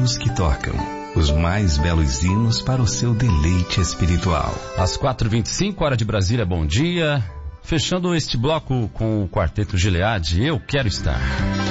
hinos que tocam os mais belos hinos para o seu deleite espiritual. Às 4h25, hora de Brasília, bom dia. Fechando este bloco com o Quarteto Gilead, Eu Quero Estar.